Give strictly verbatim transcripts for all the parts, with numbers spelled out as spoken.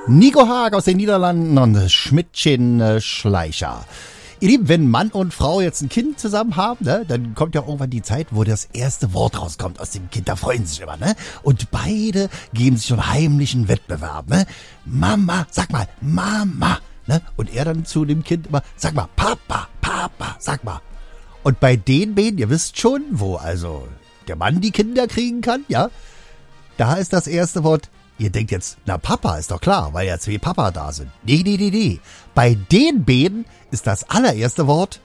Nico Haag aus den Niederlanden und Schmidtchen äh, Schleicher. Ihr Lieben, wenn Mann und Frau jetzt ein Kind zusammen haben, ne, dann kommt ja irgendwann die Zeit, wo das erste Wort rauskommt aus dem Kind. Da freuen sie sich immer, ne? Und beide geben sich so einen heimlichen Wettbewerb, ne? Mama, sag mal, Mama, ne? Und er dann zu dem Kind immer, sag mal, Papa, Papa, sag mal. Und bei den beiden, ihr wisst schon, wo also der Mann die Kinder kriegen kann, ja? Da ist das erste Wort. Ihr denkt jetzt, na Papa, ist doch klar, weil ja zwei Papa da sind. Nee, nee, nee, nee. Bei den beiden ist das allererste Wort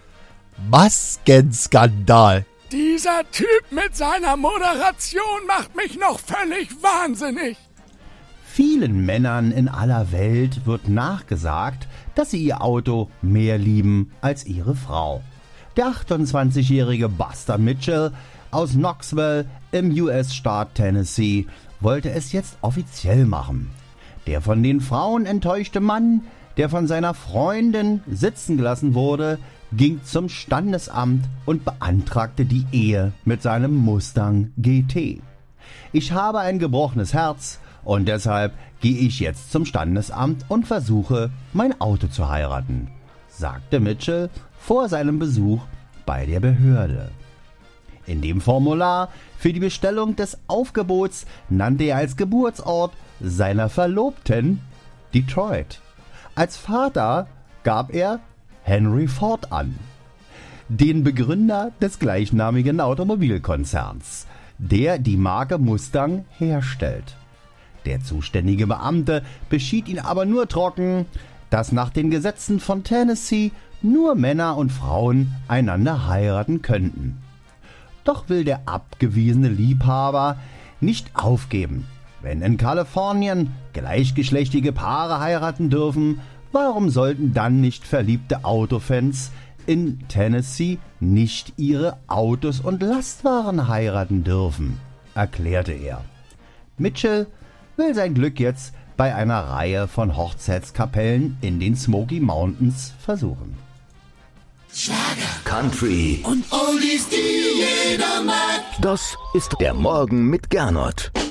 Maskenskandal. Dieser Typ mit seiner Moderation macht mich noch völlig wahnsinnig. Vielen Männern in aller Welt wird nachgesagt, dass sie ihr Auto mehr lieben als ihre Frau. Der achtundzwanzigjährige Buster Mitchell aus Knoxville im U S-Staat Tennessee wollte es jetzt offiziell machen. Der von den Frauen enttäuschte Mann, der von seiner Freundin sitzen gelassen wurde, ging zum Standesamt und beantragte die Ehe mit seinem Mustang G T. Ich habe ein gebrochenes Herz und deshalb gehe ich jetzt zum Standesamt und versuche, mein Auto zu heiraten, sagte Mitchell vor seinem Besuch bei der Behörde. In dem Formular für die Bestellung des Aufgebots nannte er als Geburtsort seiner Verlobten Detroit. Als Vater gab er Henry Ford an, den Begründer des gleichnamigen Automobilkonzerns, der die Marke Mustang herstellt. Der zuständige Beamte beschied ihn aber nur trocken, dass nach den Gesetzen von Tennessee nur Männer und Frauen einander heiraten könnten. Doch will der abgewiesene Liebhaber nicht aufgeben. Wenn in Kalifornien gleichgeschlechtliche Paare heiraten dürfen, warum sollten dann nicht verliebte Autofans in Tennessee nicht ihre Autos und Lastwagen heiraten dürfen, erklärte er. Mitchell will sein Glück jetzt bei einer Reihe von Hochzeitskapellen in den Smoky Mountains versuchen. Schlager, Country und Oldies, die jeder mag. Das ist der Morgen mit Gernot.